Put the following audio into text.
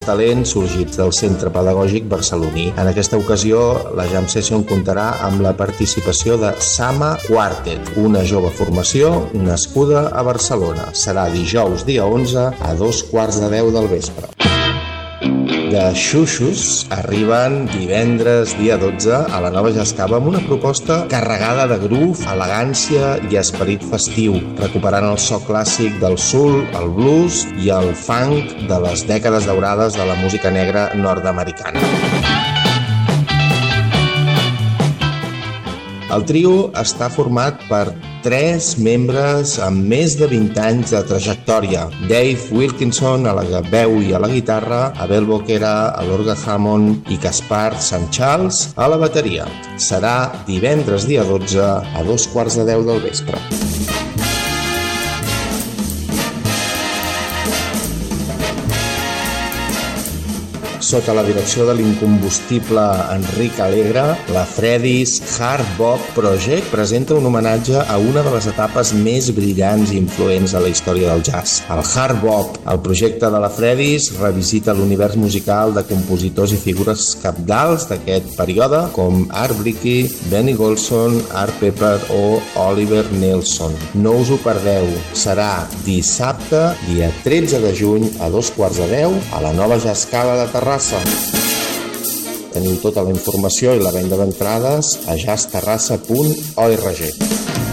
talents sorgits del Centre Pedagògic Barceloní. En aquesta ocasió, la Jam Session comptarà amb la participació de Sama Quartet, una jove formació nascuda a Barcelona. Serà dijous dia 11 a 2:15 del vespre. The Xuxos arriben divendres dia 12 a la Nova Jascava amb una proposta carregada de groove, elegància i esperit festiu, recuperant el so clàssic del soul, el blues i el funk de les dècades daurades de la música negra nord-americana. El trio està format per 3 membres amb més de 20 anys de trajectòria. Dave Wilkinson a la veu i a la guitarra, Abel Boquera a l'orgue Hammond i Caspar Sant Charles a la bateria. Serà divendres dia 12 a 2:15 del vespre. Sota la direcció de l'incombustible Enric Alegre, la Freddy's Hard Bop Project presenta un homenatge a una de les etapes més brillants i influents de la història del jazz, el Hard Bop. El projecte de la Freddy's revisita l'univers musical de compositors i figures cabdals d'aquest període, com Art Blakey, Benny Golson, Art Pepper o Oliver Nelson. No us ho perdeu, serà dissabte, dia 13 de juny a 2:15 a la Nova Jascava de Terrassa. Teniu tota la informació i la venda d'entrades a jazzterrassa.org.